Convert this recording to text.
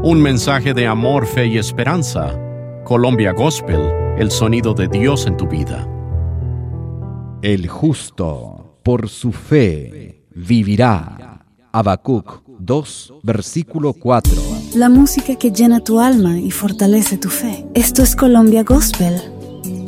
Un mensaje de amor, fe y esperanza. Colombia Gospel, el sonido de Dios en tu vida. El justo, por su fe, vivirá. Habacuc 2, versículo 4. La música que llena tu alma y fortalece tu fe. Esto es Colombia Gospel